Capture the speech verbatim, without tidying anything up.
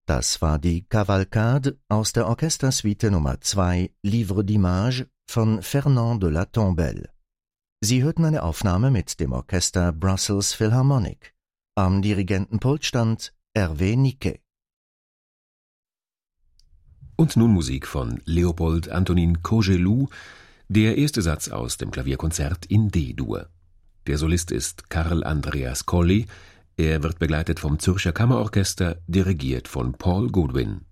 Das war die Cavalcade aus der Orchestersuite Nummer zwei Livre d'Images von Fernand de la Tombelle. Sie hörten eine Aufnahme mit dem Orchester Brussels Philharmonic. Am Dirigentenpult stand Hervé Niquet. Und nun Musik von Leopold Antonin Courgeloux, der erste Satz aus dem Klavierkonzert in D-Dur. Der Solist ist Karl Andreas Colli. Er wird begleitet vom Zürcher Kammerorchester, dirigiert von Paul Goodwin.